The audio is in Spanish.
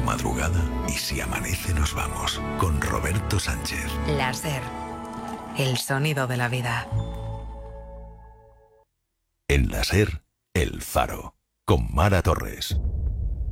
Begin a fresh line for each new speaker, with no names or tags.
madrugada y si amanece nos vamos, con Roberto Sánchez.
La SER, el sonido de la vida.
En la SER, El Faro, con Mara Torres.